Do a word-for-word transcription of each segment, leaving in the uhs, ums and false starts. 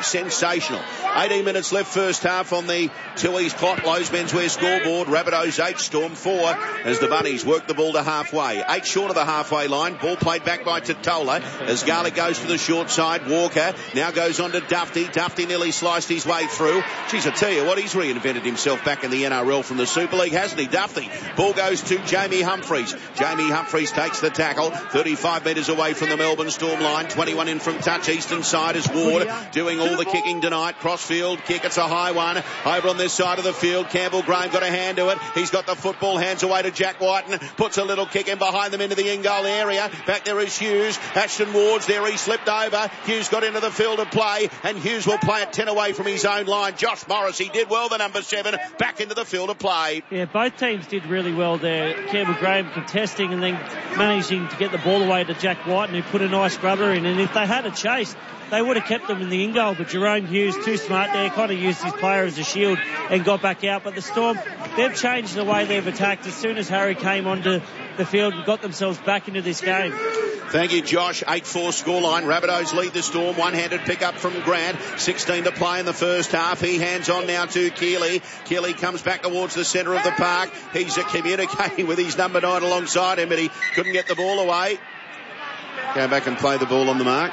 sensational. eighteen minutes left first half on the Tooheys clock. Lowe's menswear scoreboard. Rabbitohs eight, Storm four as the Bunnies work the ball to halfway. Eight short of the halfway line. Ball played back by Totola as Garlick goes to the short side. Walker now goes on to Dufty. Dufty nearly sliced his way through. Geez, I tell you what, he's reinvented himself back in the N R L from the Super League, hasn't he? Dufty. Ball goes to Jamie Humphreys. Jamie Humphreys takes the tackle. thirty-five metres away from the Melbourne Storm line. twenty-one in from touch. Eastern side is Ward doing all the kicking tonight. Crossfield kick. It's a high one. Over on this side of the field. Campbell Graham got a hand to it. He's got the football. Hands away to Jack Whiten. Puts a little kick in behind them into the in-goal area. Back there is Hughes. Ashton Ward's there. He slipped over. Hughes got into the field of play, and Hughes will play it ten away from his own line. Josh Morris, he did well, the number seven, back into the field of play. Yeah, both teams did really well there. Campbell Graham contesting and then managing to get the ball away to Jack Whiten, who put a nice grubber in. And if they had a chase, they would have kept them in the in-goal. But Jerome Hughes, too smart there, kind of used his player as a shield and got back out. But the Storm, they've changed the way they've attacked as soon as Harry came onto the field and got themselves back into this game. Thank you, Josh. eight four scoreline. Rabbitohs lead the Storm. One-handed pick-up from Grant. sixteen to play in the first half. He hands on now to Keeley. Keeley comes back towards the centre of the park. He's uh, communicating with his number nine alongside him, but he couldn't get the ball away. Go back and play the ball on the mark.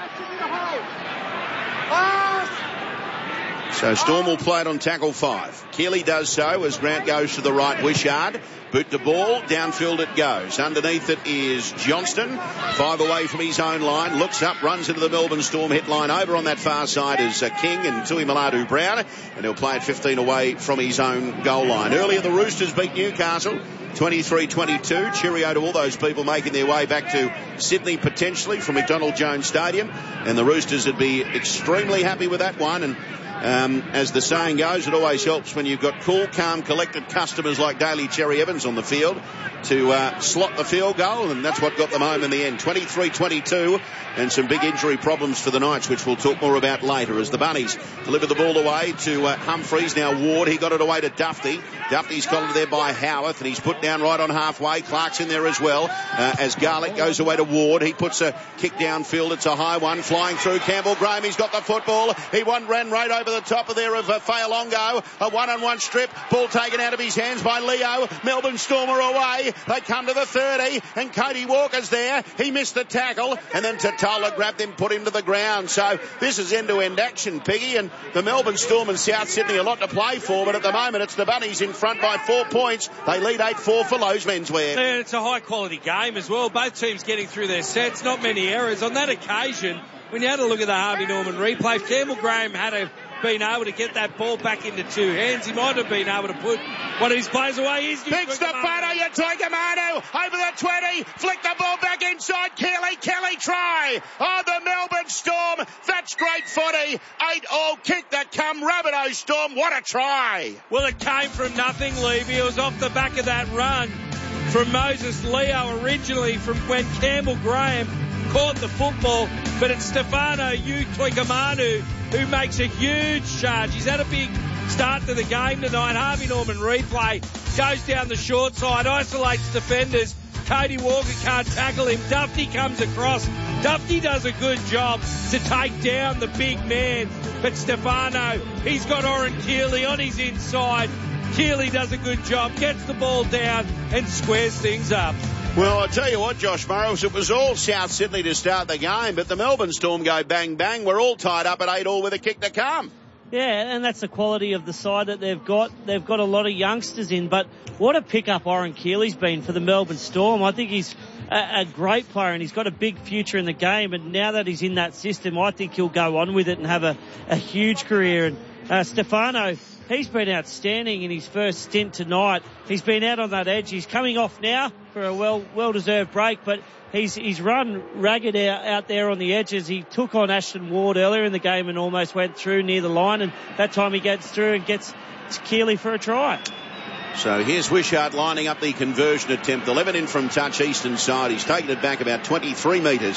So Storm will play it on tackle five. Keeley does so as Grant goes to the right. Wishart. Boot the ball. Downfield it goes. Underneath it is Johnston. Five away from his own line. Looks up, runs into the Melbourne Storm hit line. Over on that far side is uh, King and Tui Maladu Brown. And he'll play it fifteen away from his own goal line. Earlier the Roosters beat Newcastle twenty-three twenty-two. Cheerio to all those people making their way back to Sydney potentially from McDonald Jones Stadium. And the Roosters would be extremely happy with that one. And Um, as the saying goes, it always helps when you've got cool, calm, collected customers like Daly Cherry Evans on the field to uh, slot the field goal, and that's what got them home in the end. twenty-three twenty-two, and some big injury problems for the Knights, which we'll talk more about later, as the Bunnies deliver the ball away to uh, Humphreys. Now Ward, he got it away to Dufty. Dufty's got it there by Howarth, and he's put down right on halfway. Clark's in there as well, uh, as Garlick goes away to Ward. He puts a kick downfield. It's a high one, flying through. Campbell Graham, he's got the football. He one ran right over the top of there of uh, Fayalongo. A one-on-one strip. Ball taken out of his hands by Leo. Melbourne Storm are away. They come to the thirty, and Cody Walker's there. He missed the tackle, and then Totola grabbed him, put him to the ground. So this is end-to-end action, Piggy, and the Melbourne Storm and South Sydney a lot to play for, but at the moment it's the Bunnies in front by four points. They lead eight four for Lowe's Menswear. And it's a high-quality game as well. Both teams getting through their sets. Not many errors. On that occasion, when you had a look at the Harvey Norman replay, Campbell Graham had a been able to get that ball back into two hands. He might have been able to put one of his players away. He's Big Stefano Utoikamanu over the twenty. Flick the ball back inside. Kelly, Kelly try. Oh, the Melbourne Storm. That's great footy. Eight all kick that come. Rabbitohs Storm. What a try. Well, it came from nothing, Levy. It was off the back of that run from Moses Leo originally, from when Campbell Graham caught the football, but it's Stefano Utoikamanu who makes a huge charge. He's had a big start to the game tonight. Harvey Norman replay goes down the short side, isolates defenders. Cody Walker can't tackle him. Dufty comes across. Dufty does a good job to take down the big man, but Stefano, he's got Oren Keeley on his inside. Keeley does a good job, gets the ball down and squares things up. Well, I tell you what, Josh Morris, it was all South Sydney to start the game, but the Melbourne Storm go bang, bang. We're all tied up at eight all with a kick to come. Yeah, and that's the quality of the side that they've got. They've got a lot of youngsters in, but what a pickup Oren Keeley's been for the Melbourne Storm. I think he's a, a great player, and he's got a big future in the game, and now that he's in that system, I think he'll go on with it and have a, a huge career. And uh, Stefano, he's been outstanding in his first stint tonight. He's been out on that edge. He's coming off now for a well, well-deserved break, but he's he's run ragged out, out there on the edges. He took on Ashton Ward earlier in the game and almost went through near the line, and that time he gets through and gets Keeley for a try. So here's Wishart lining up the conversion attempt. eleven in from touch, eastern side. He's taken it back about twenty-three metres.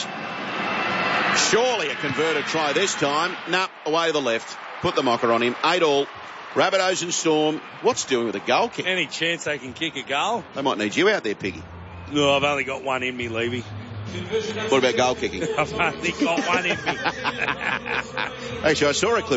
Surely a converted try this time. Nah, away to the left. Put the mocker on him. Eight all. Rabbitohs and Storm. What's doing with a goal kick? Any chance they can kick a goal? They might need you out there, Piggy. No, I've only got one in me, Levy. What about goal kicking? I've only got one in me. Actually, I saw a clip